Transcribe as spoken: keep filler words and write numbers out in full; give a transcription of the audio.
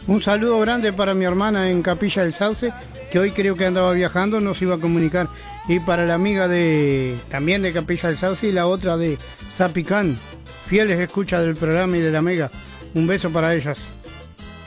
Un saludo grande para mi hermana en Capilla del Sauce, que hoy creo que andaba viajando, no se iba a comunicar. Y para la amiga de también de Capilla del Sauce y la otra de Zapicán, fieles escuchas del programa y de la Mega. Un beso para ellas.